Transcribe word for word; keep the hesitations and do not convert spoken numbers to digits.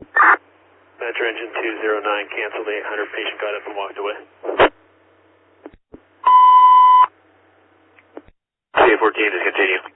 Metro engine two zero nine, canceled eight hundred, patient got up and walked away. C A fourteen, just continue.